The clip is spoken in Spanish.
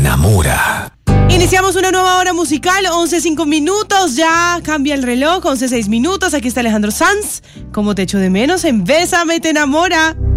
enamora. Iniciamos una nueva hora musical, 11:05, ya cambia el reloj, 11:06. Aquí está Alejandro Sanz, como te echo de menos en Bésame, te enamora.